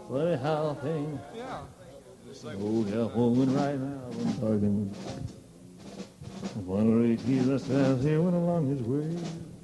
Funny how things. Yeah. Oh, yeah, woman right now, I'm talking. One of the keys that stands here went along his way.